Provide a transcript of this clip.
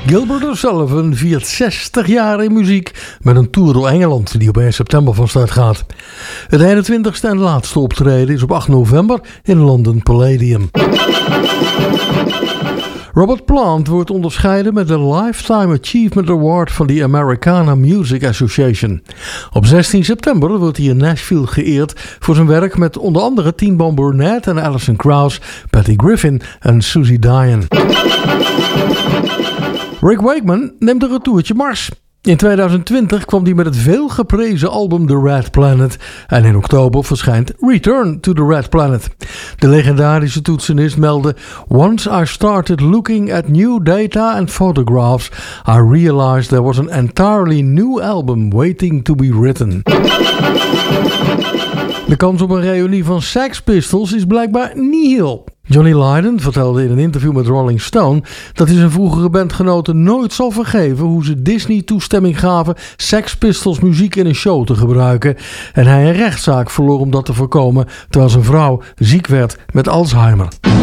Gilbert O'Sullivan viert 60 jaar in muziek met een tour door Engeland die op 1 september van start gaat. Het 21ste en laatste optreden is op 8 november in London Palladium. Robert Plant wordt onderscheiden met de Lifetime Achievement Award van de Americana Music Association. Op 16 september wordt hij in Nashville geëerd voor zijn werk met onder andere Teen Boom Burnett en Alison Krauss, Patty Griffin en Susie Diane. Rick Wakeman neemt een retourtje Mars. In 2020 kwam hij met het veelgeprezen album The Red Planet en in oktober verschijnt Return to the Red Planet. De legendarische toetsenist meldde: "Once I started looking at new data and photographs, I realized there was an entirely new album waiting to be written." De kans op een reunie van Sex Pistols is blijkbaar nihil. Johnny Lydon vertelde in een interview met Rolling Stone dat hij zijn vroegere bandgenoten nooit zal vergeven hoe ze Disney toestemming gaven Sex Pistols muziek in een show te gebruiken en hij een rechtszaak verloor om dat te voorkomen terwijl zijn vrouw ziek werd met Alzheimer.